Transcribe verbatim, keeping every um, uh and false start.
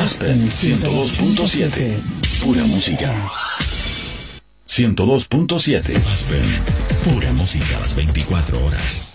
Aspen ciento dos punto siete. Pura música. ciento dos punto siete. Aspen. Pura música a las veinticuatro horas.